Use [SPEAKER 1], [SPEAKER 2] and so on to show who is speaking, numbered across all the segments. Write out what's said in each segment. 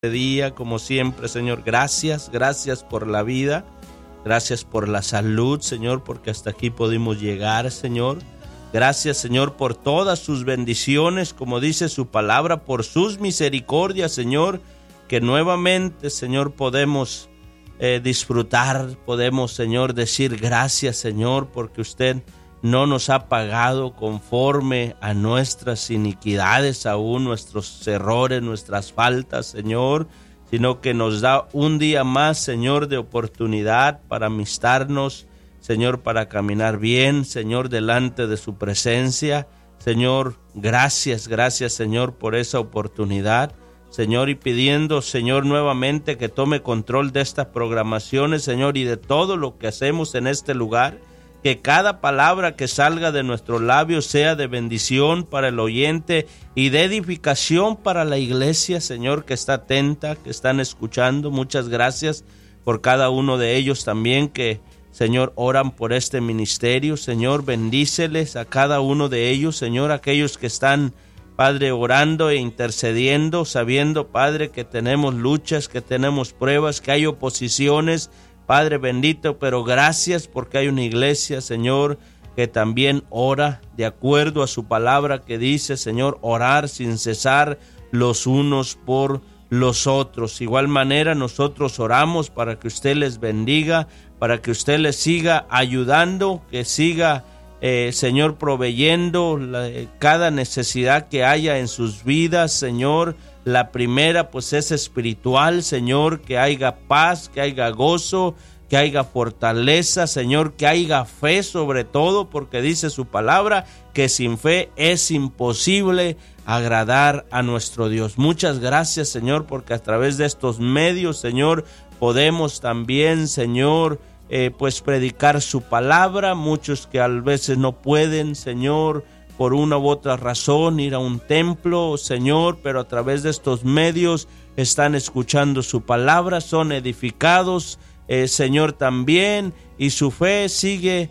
[SPEAKER 1] día, como siempre, Señor. Gracias por la vida, gracias por la salud, Señor, porque hasta aquí pudimos llegar, Señor. Gracias, Señor, por todas sus bendiciones, como dice su palabra, por sus misericordias, Señor, que nuevamente, Señor, podemos disfrutar, podemos, Señor, decir gracias, Señor, porque usted no nos ha pagado conforme a nuestras iniquidades, aún nuestros errores, nuestras faltas, Señor, sino que nos da un día más, Señor, de oportunidad para amistarnos, Señor, para caminar bien, Señor, delante de su presencia. Señor, gracias, Señor, por esa oportunidad, Señor, y pidiendo, Señor, nuevamente que tome control de estas programaciones, Señor, y de todo lo que hacemos en este lugar. Que cada palabra que salga de nuestros labios sea de bendición para el oyente y de edificación para la iglesia, Señor, que está atenta, que están escuchando. Muchas gracias por cada uno de ellos también que, Señor, oran por este ministerio. Señor, bendíceles a cada uno de ellos, Señor, aquellos que están, Padre, orando e intercediendo, sabiendo, Padre, que tenemos luchas, que tenemos pruebas, que hay oposiciones, Padre bendito, pero gracias porque hay una iglesia, Señor, que también ora de acuerdo a su palabra que dice, Señor, orar sin cesar los unos por los otros. Igual manera nosotros oramos para que usted les bendiga, para que usted les siga ayudando, que siga, Señor, proveyendo cada necesidad que haya en sus vidas, Señor. La primera pues es espiritual, Señor, que haya paz, que haya gozo, que haya fortaleza, Señor, que haya fe sobre todo, porque dice su palabra que sin fe es imposible agradar a nuestro Dios. Muchas gracias, Señor, porque a través de estos medios, Señor, podemos también, Señor, pues predicar su palabra. Muchos que a veces no pueden, Señor, por una u otra razón ir a un templo, Señor, pero a través de estos medios están escuchando su palabra, son edificados, Señor, también, y su fe sigue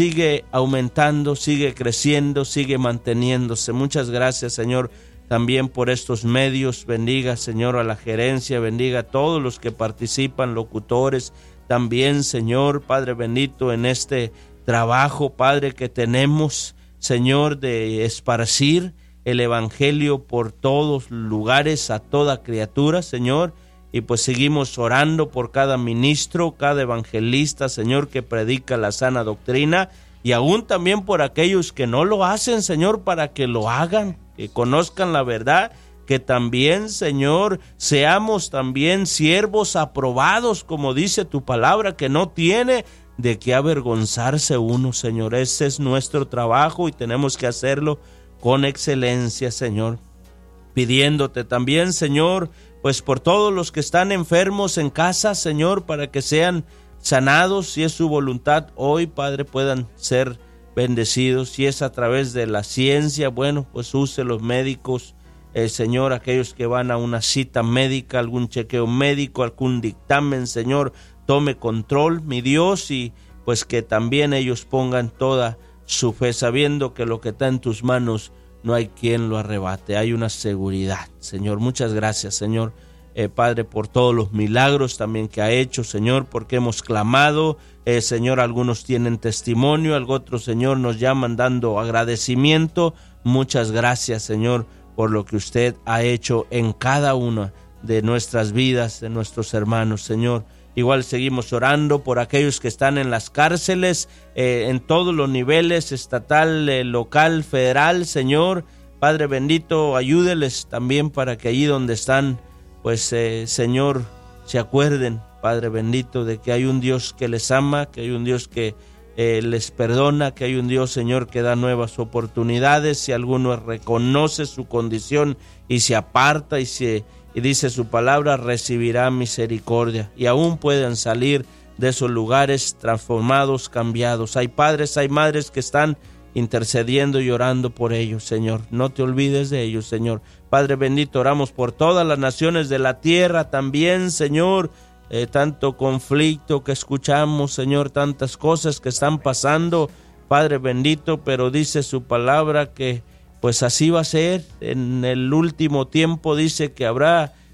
[SPEAKER 1] aumentando, sigue creciendo, sigue manteniéndose. Muchas gracias, Señor, también por estos medios. Bendiga, Señor, a la gerencia, bendiga a todos los que participan, locutores, también, Señor, Padre bendito, en este trabajo, Padre, que tenemos, Señor, de esparcir el evangelio por todos lugares, a toda criatura, Señor, y pues seguimos orando por cada ministro, cada evangelista, Señor, que predica la sana doctrina, y aún también por aquellos que no lo hacen, Señor, para que lo hagan, que conozcan la verdad, que también, Señor, seamos también siervos aprobados, como dice tu palabra, que no tiene de qué avergonzarse uno, Señor. Ese es nuestro trabajo y tenemos que hacerlo con excelencia, Señor. Pidiéndote también, Señor, pues por todos los que están enfermos en casa, Señor, para que sean sanados, si es su voluntad hoy, Padre, puedan ser bendecidos. Si es a través de la ciencia, bueno, pues use los médicos, Señor, aquellos que van a una cita médica, algún chequeo médico, algún dictamen, Señor, tome control, mi Dios, y pues que también ellos pongan toda su fe, sabiendo que lo que está en tus manos no hay quien lo arrebate. Hay una seguridad, Señor. Muchas gracias, Señor, Padre, por todos los milagros también que ha hecho, Señor, porque hemos clamado, Señor, algunos tienen testimonio, otros, Señor, nos llaman dando agradecimiento. Muchas gracias, Señor, por lo que usted ha hecho en cada una de nuestras vidas, de nuestros hermanos, Señor. Igual seguimos orando por aquellos que están en las cárceles, en todos los niveles, estatal, local, federal, Señor. Padre bendito, ayúdeles también para que allí donde están, pues, Señor, se acuerden, Padre bendito, de que hay un Dios que les ama, que hay un Dios que les perdona, que hay un Dios, Señor, que da nuevas oportunidades. Si alguno reconoce su condición y se aparta y dice su palabra, recibirá misericordia, y aún pueden salir de esos lugares transformados, cambiados. Hay padres, hay madres que están intercediendo y orando por ellos, Señor. No te olvides de ellos, Señor. Padre bendito, oramos por todas las naciones de la tierra también, Señor. Tanto conflicto que escuchamos, Señor, tantas cosas que están pasando, Padre bendito, pero dice su palabra que pues así va a ser. En el último tiempo dice que habrá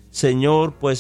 [SPEAKER 1] Señor, pues